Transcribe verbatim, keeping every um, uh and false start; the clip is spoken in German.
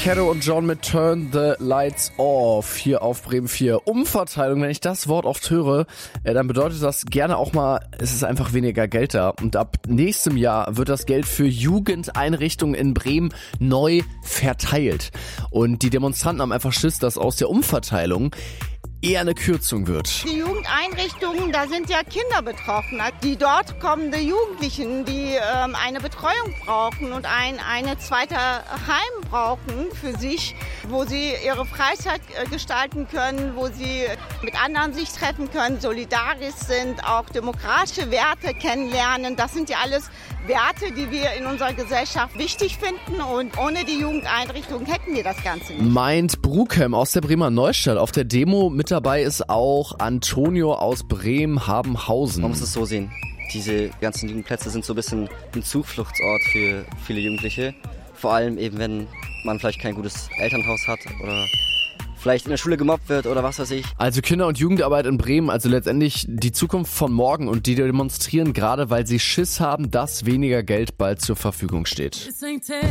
Caddo und John mit Turn the Lights Off hier auf Bremen vier. Umverteilung, wenn ich das Wort oft höre, äh, dann bedeutet das gerne auch mal, es ist einfach weniger Geld da. Und ab nächstem Jahr wird das Geld für Jugendeinrichtungen in Bremen neu verteilt. Und die Demonstranten haben einfach Schiss, dass aus der Umverteilung eher eine Kürzung wird. Die Jugendeinrichtungen, da sind ja Kinder betroffen, die dort kommende Jugendlichen, die ähm, eine Betreuung brauchen und ein eine zweite Heim brauchen für sich, wo sie ihre Freizeit äh, gestalten können, wo sie mit anderen sich treffen können, solidarisch sind, auch demokratische Werte kennenlernen. Das sind ja alles Werte, die wir in unserer Gesellschaft wichtig finden, und ohne die Jugendeinrichtungen hätten wir das Ganze nicht. Meint Bruchem aus der Bremer Neustadt. Auf der Demo mit dabei ist auch Antonio aus Bremen-Habenhausen. Man muss es so sehen. Diese ganzen Jugendplätze sind so ein bisschen ein Zufluchtsort für viele Jugendliche. Vor allem eben, wenn man vielleicht kein gutes Elternhaus hat oder vielleicht in der Schule gemobbt wird oder was weiß ich. Also Kinder- und Jugendarbeit in Bremen, also letztendlich die Zukunft von morgen, und die demonstrieren gerade, weil sie Schiss haben, dass weniger Geld bald zur Verfügung steht.